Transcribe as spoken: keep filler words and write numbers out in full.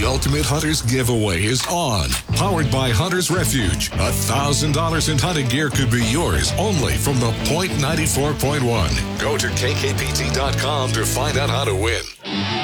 The Ultimate Hunters giveaway is on. Powered by Hunters Refuge. one thousand dollars in hunting gear could be yours only from the Point ninety-four point one. Go to K K P T dot com to find out how to win.